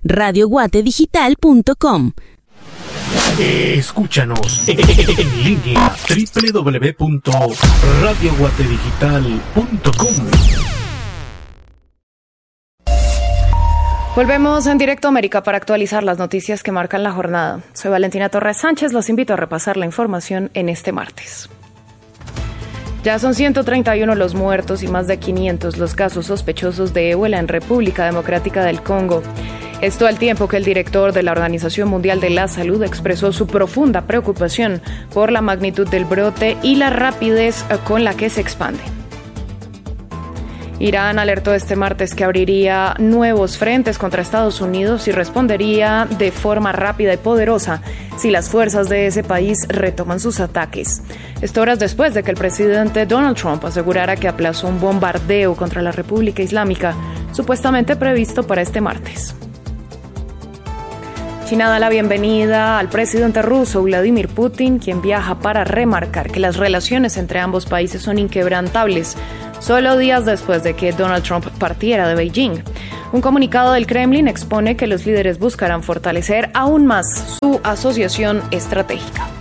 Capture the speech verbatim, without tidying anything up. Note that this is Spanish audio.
radio guate digital punto com. Escúchanos en línea doble u doble u doble u punto radio guate digital punto com. Volvemos en Directo América para actualizar las noticias que marcan la jornada. Soy Valentina Torres Sánchez, los invito a repasar la información en este martes. Ya son ciento treinta y uno los muertos y más de quinientos los casos sospechosos de ébola en República Democrática del Congo. Esto al tiempo que el director de la Organización Mundial de la Salud expresó su profunda preocupación por la magnitud del brote y la rapidez con la que se expande. Irán alertó este martes que abriría nuevos frentes contra Estados Unidos y respondería de forma rápida y poderosa si las fuerzas de ese país retoman sus ataques. Esto horas después de que el presidente Donald Trump asegurara que aplazó un bombardeo contra la República Islámica, supuestamente previsto para este martes. China da la bienvenida al presidente ruso Vladimir Putin, quien viaja para remarcar que las relaciones entre ambos países son inquebrantables, solo días después de que Donald Trump partiera de Beijing. Un comunicado del Kremlin expone que los líderes buscarán fortalecer aún más su asociación estratégica.